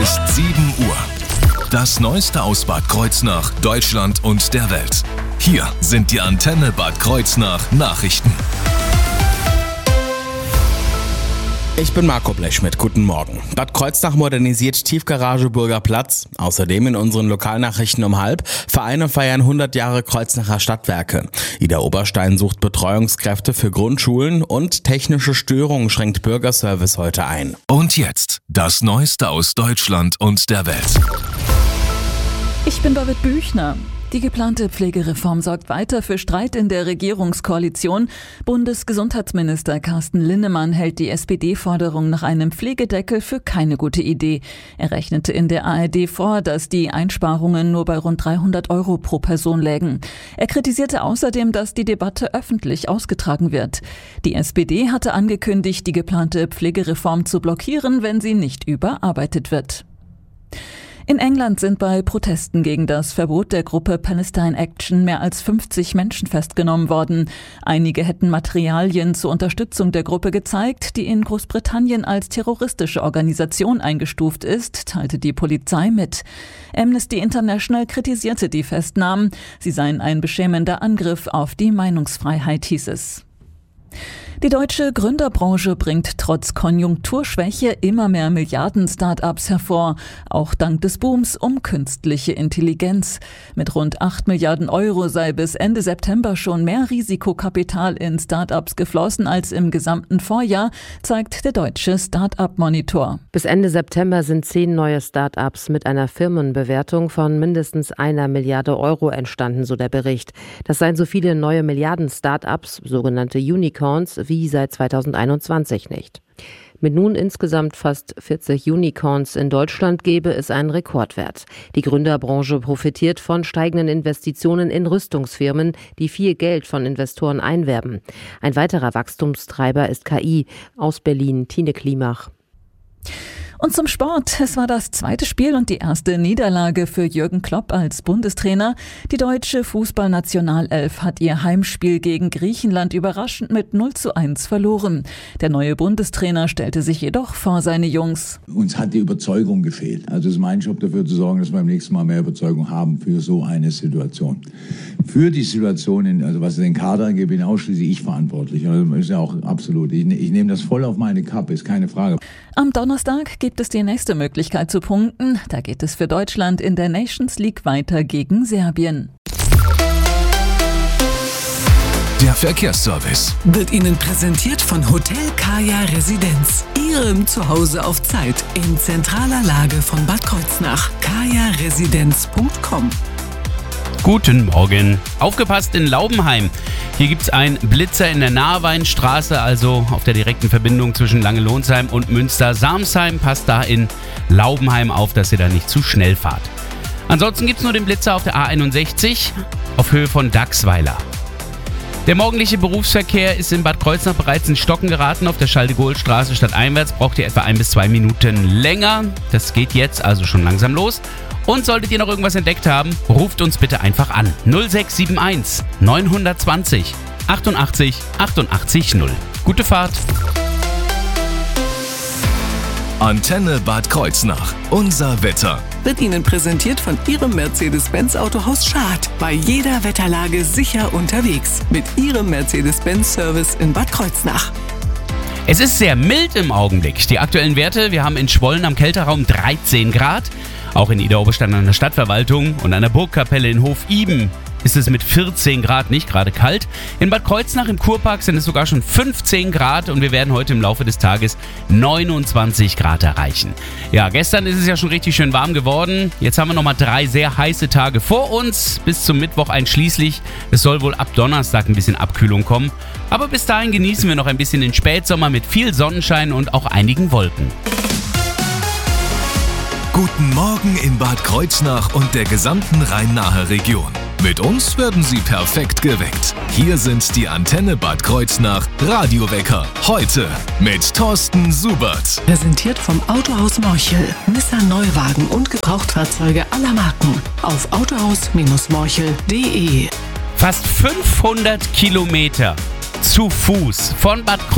ist 7 Uhr. Das Neueste aus Bad Kreuznach, Deutschland und der Welt. Hier sind die Antenne Bad Kreuznach Nachrichten. Ich bin Marco Blechschmidt, guten Morgen. Bad Kreuznach modernisiert Tiefgarage Burgerplatz. Außerdem in unseren Lokalnachrichten um 12:30. Vereine feiern 100 Jahre Kreuznacher Stadtwerke. Ida Oberstein sucht Betreuungskräfte für Grundschulen und technische Störungen schränkt Bürgerservice heute ein. Und jetzt das Neueste aus Deutschland und der Welt. Ich bin David Büchner. Die geplante Pflegereform sorgt weiter für Streit in der Regierungskoalition. Bundesgesundheitsminister Carsten Linnemann hält die SPD-Forderung nach einem Pflegedeckel für keine gute Idee. Er rechnete in der ARD vor, dass die Einsparungen nur bei rund 300 € pro Person lägen. Er kritisierte außerdem, dass die Debatte öffentlich ausgetragen wird. Die SPD hatte angekündigt, die geplante Pflegereform zu blockieren, wenn sie nicht überarbeitet wird. In England sind bei Protesten gegen das Verbot der Gruppe Palestine Action mehr als 50 Menschen festgenommen worden. Einige hätten Materialien zur Unterstützung der Gruppe gezeigt, die in Großbritannien als terroristische Organisation eingestuft ist, teilte die Polizei mit. Amnesty International kritisierte die Festnahmen. Sie seien ein beschämender Angriff auf die Meinungsfreiheit, hieß es. Die deutsche Gründerbranche bringt trotz Konjunkturschwäche immer mehr Milliarden-Startups hervor, auch dank des Booms um künstliche Intelligenz. Mit rund 8 Milliarden € sei bis Ende September schon mehr Risikokapital in Startups geflossen als im gesamten Vorjahr, zeigt der deutsche Startup-Monitor. Bis Ende September sind 10 neue Startups mit einer Firmenbewertung von mindestens 1 Milliarde € entstanden, so der Bericht. Das seien so viele neue Milliarden-Startups, sogenannte Unicorns, wie seit 2021 nicht. Mit nun insgesamt fast 40 Unicorns in Deutschland gebe es einen Rekordwert. Die Gründerbranche profitiert von steigenden Investitionen in Rüstungsfirmen, die viel Geld von Investoren einwerben. Ein weiterer Wachstumstreiber ist KI. Aus Berlin, Tine Klimach. Und zum Sport. Es war das zweite Spiel und die erste Niederlage für Jürgen Klopp als Bundestrainer. Die deutsche Fußballnationalelf hat ihr Heimspiel gegen Griechenland überraschend mit 0:1 verloren. Der neue Bundestrainer stellte sich jedoch vor seine Jungs. Uns hat die Überzeugung gefehlt. Also es ist mein Job, dafür zu sorgen, dass wir beim nächsten Mal mehr Überzeugung haben für so eine Situation. Für die Situation, also was den Kader angeht, bin ausschließlich ich verantwortlich. Also ist ja auch absolut. Ich nehme das voll auf meine Kappe, ist keine Frage. Am Donnerstag gibt es die nächste Möglichkeit zu punkten. Da geht es für Deutschland in der Nations League weiter gegen Serbien. Der Verkehrsservice wird Ihnen präsentiert von Hotel Kaya Residenz. Ihrem Zuhause auf Zeit in zentraler Lage von Bad Kreuznach. kajaresidenz.com. Guten Morgen. Aufgepasst in Laubenheim. Hier gibt's einen Blitzer in der Nahweinstraße, also auf der direkten Verbindung zwischen Langelohnsheim und Münster-Samsheim. Passt da in Laubenheim auf, dass ihr da nicht zu schnell fahrt. Ansonsten gibt's nur den Blitzer auf der A61 auf Höhe von Dachsweiler. Der morgendliche Berufsverkehr ist in Bad Kreuznach bereits in Stocken geraten. Auf der Schalde-Gohl-Straße stadteinwärts braucht ihr etwa 1 bis 2 Minuten länger. Das geht jetzt also schon langsam los. Und solltet ihr noch irgendwas entdeckt haben, ruft uns bitte einfach an. 0671 920 88 88 0. Gute Fahrt. Antenne Bad Kreuznach. Unser Wetter. Wird Ihnen präsentiert von Ihrem Mercedes-Benz Autohaus Schad. Bei jeder Wetterlage sicher unterwegs. Mit Ihrem Mercedes-Benz-Service in Bad Kreuznach. Es ist sehr mild im Augenblick. Die aktuellen Werte, wir haben in Schwollen am Kälterraum 13 Grad. Auch in Ida Oberstein an der Stadtverwaltung und an der Burgkapelle in Hof-Iben ist es mit 14 Grad nicht gerade kalt. In Bad Kreuznach im Kurpark sind es sogar schon 15 Grad und wir werden heute im Laufe des Tages 29 Grad erreichen. Ja, gestern ist es ja schon richtig schön warm geworden. Jetzt haben wir nochmal 3 sehr heiße Tage vor uns, bis zum Mittwoch einschließlich. Es soll wohl ab Donnerstag ein bisschen Abkühlung kommen. Aber bis dahin genießen wir noch ein bisschen den Spätsommer mit viel Sonnenschein und auch einigen Wolken. Guten Morgen in Bad Kreuznach und der gesamten Rhein-Nahe Region. Mit uns werden Sie perfekt geweckt. Hier sind die Antenne Bad Kreuznach Radiowecker. Heute mit Thorsten Subert. Präsentiert vom Autohaus Morchel. Nissan Neuwagen und Gebrauchtfahrzeuge aller Marken. Auf autohaus-morchel.de. Fast 500 Kilometer zu Fuß von Bad Kreuznach